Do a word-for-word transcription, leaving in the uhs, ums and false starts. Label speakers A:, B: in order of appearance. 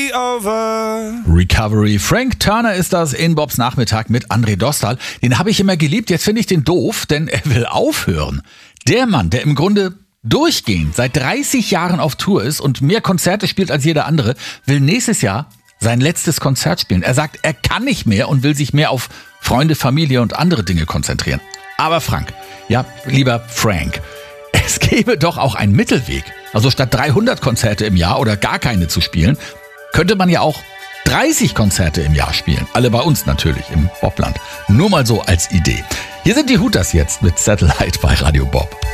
A: be over.
B: Recovery. Frank Turner ist das in Bobs Nachmittag mit André Dostal. Den habe ich immer geliebt, jetzt finde ich den doof, denn er will aufhören. Der Mann, der im Grunde durchgehend seit dreißig Jahren auf Tour ist und mehr Konzerte spielt als jeder andere, will nächstes Jahr sein letztes Konzert spielen. Er sagt, er kann nicht mehr und will sich mehr auf Freunde, Familie und andere Dinge konzentrieren. Aber Frank, ja, lieber Frank, es gäbe doch auch einen Mittelweg. Also statt dreihundert Konzerte im Jahr oder gar keine zu spielen, könnte man ja auch dreißig Konzerte im Jahr spielen. Alle bei uns natürlich im Bobland. Nur mal so als Idee. Hier sind die Hooters jetzt mit Satellite bei Radio Bob.